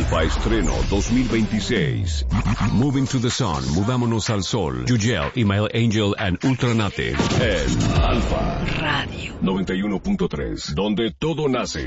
Alfa Estreno 2026. Moving to the Sun, Mudámonos al Sol. Yugel, Email Angel and Ultranate. En Alfa Radio 91.3, donde todo nace.